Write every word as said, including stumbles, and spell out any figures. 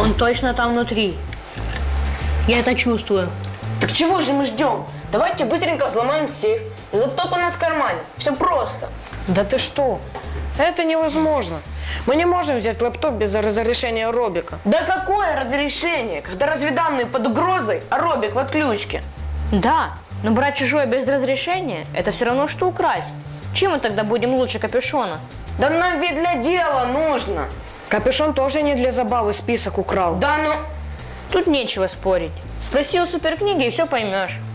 Он точно там внутри. Я это чувствую. Так чего же мы ждем? Давайте быстренько взломаем сейф. И лэптоп у нас в кармане. Все просто. Да ты что? Это невозможно. Мы не можем взять лэптоп без разрешения Робика. Да какое разрешение, когда разведданные под угрозой, а Робик в отключке? Да, но брать чужое без разрешения – это все равно, что украсть. Чем мы тогда будем лучше Капюшона? Да нам ведь для дела нужно. Капюшон тоже не для забавы список украл. Да ну... Тут нечего спорить. Спроси у суперкниги и все поймешь.